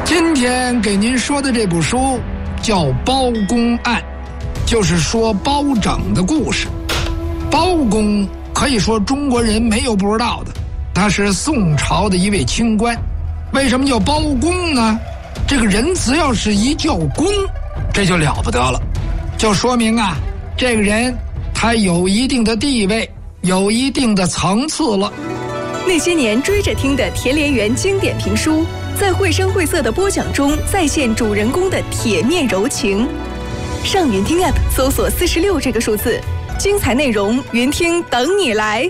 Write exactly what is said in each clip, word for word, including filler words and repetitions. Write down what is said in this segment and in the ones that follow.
今天给您说的这部书叫《包公案》，就是说包拯的故事。包公可以说中国人没有不知道的，他是宋朝的一位清官。为什么叫包公呢？这个人只要是一叫公，这就了不得了，就说明啊，这个人他有一定的地位，有一定的层次了。 那些年追着听的田连元经典评书，在绘声绘色的播讲中再现主人公的铁面柔情。上云听 App 搜索四十六这个数字，精彩内容云听等你来。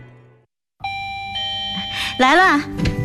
来了，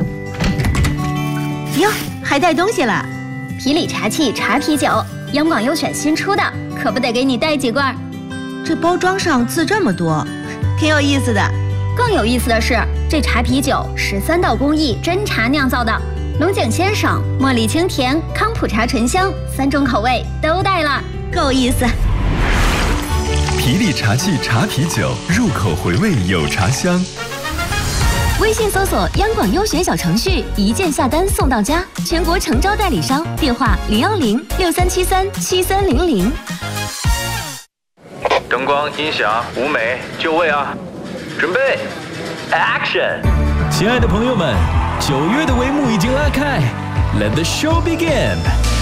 哟，还带东西了。 皮里茶气茶啤酒，央广优选新出的，可不得给你带几罐。 这包装上字这么多，挺有意思的。 更有意思的是，这茶啤酒十三道工艺真茶酿造的，龙井鲜爽、茉莉清甜、康普茶醇香，三种口味都带了， 够意思。 皮里茶气茶啤酒，入口回味有茶香。 微信搜索央广优选小程序，一键下单送到家，全国诚招代理商，电话零幺零六三七三七三零零。 灯光、音响、舞美，就位啊！准备 ，Action！ 亲爱的朋友们，九月的帷幕已经拉开 ，Let the show begin！